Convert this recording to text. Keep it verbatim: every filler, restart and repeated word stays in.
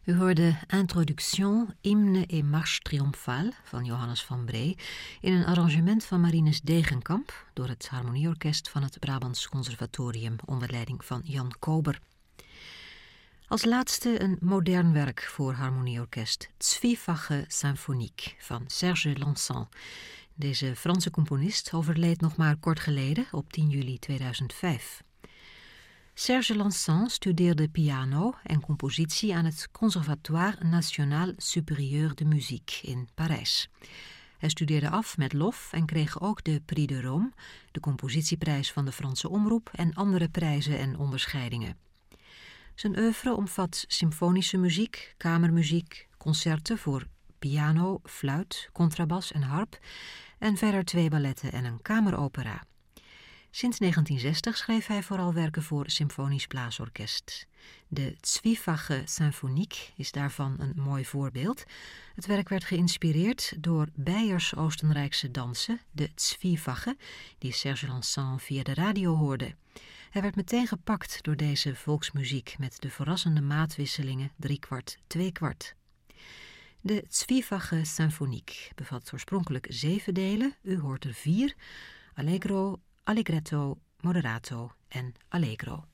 U hoorde Introduction, Hymne et Marche Triomphale van Johannes van Bree in een arrangement van Marinus Degenkamp door het Harmonieorkest van het Brabants Conservatorium onder leiding van Jan Kober. Als laatste een modern werk voor harmonieorkest, Zwiefache Symphonique van Serge Lançon. Deze Franse componist overleed nog maar kort geleden op tien juli tweeduizend vijf. Serge Lançon studeerde piano en compositie aan het Conservatoire National Supérieur de Musique in Parijs. Hij studeerde af met lof en kreeg ook de Prix de Rome, de compositieprijs van de Franse Omroep en andere prijzen en onderscheidingen. Zijn oeuvre omvat symfonische muziek, kamermuziek, concerten voor piano, fluit, contrabas en harp en verder twee balletten en een kameropera. Sinds negentien zestig schreef hij vooral werken voor symfonisch blaasorkest. De Zwiefache Symphonique is daarvan een mooi voorbeeld. Het werk werd geïnspireerd door Beiers-Oostenrijkse dansen, de Zwiefache, die Serge Lançon via de radio hoorde. Hij werd meteen gepakt door deze volksmuziek met de verrassende maatwisselingen driekwart, tweekwart. De Zwiefache Symphonique bevat oorspronkelijk zeven delen, u hoort er vier, Allegro, Allegretto, Moderato en Allegro.